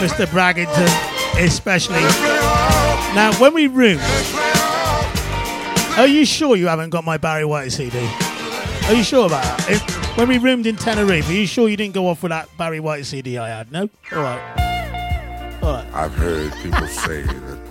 Mr. Braggington, especially. Now, when we roomed, are you sure you haven't got my Barry White CD? Are you sure about that? When we roomed in Tenerife, are you sure you didn't go off with that Barry White CD I had? No? All right. I've heard people say that